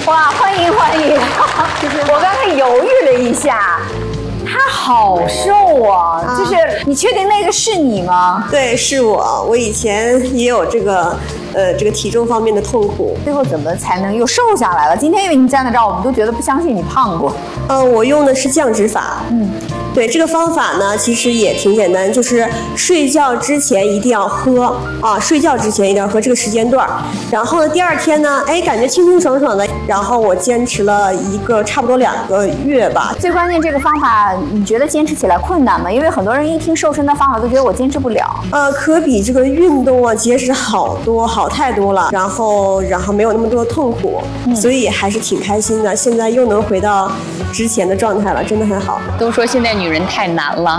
哇，欢迎欢迎！我刚才犹豫了一下，他好瘦啊！就是你确定那个是你吗？ 对，是我。我以前也有这个体重方面的痛苦。 最后怎么才能又瘦下来了？今天因为你站在这儿，我们都觉得不相信你胖过。 我用的是降脂法。对，这个方法呢，其实也挺简单，就是睡觉之前一定要喝啊，睡觉之前一定要喝这个时间段。然后呢，第二天呢，感觉清清爽爽的。然后我坚持了差不多2个月吧。 最关键这个方法，你觉得坚持起来困难吗？因为很多人一听瘦身的方法都觉得我坚持不了。 可比这个运动啊节食好太多了。然后没有那么多痛苦，所以还是挺开心的。现在又能回到之前的状态了，真的很好。 都说现在女人太难了。